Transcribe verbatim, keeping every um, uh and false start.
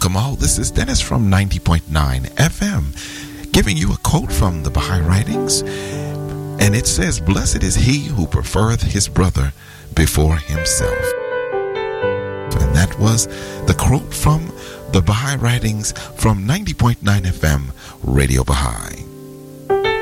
welcome all. This is Dennis from ninety point nine F M, giving you a quote from the Baha'i writings. And it says, "Blessed is he who preferreth his brother before himself." And that was the quote from the Baha'i writings from ninety point nine F M, Radio Baha'i.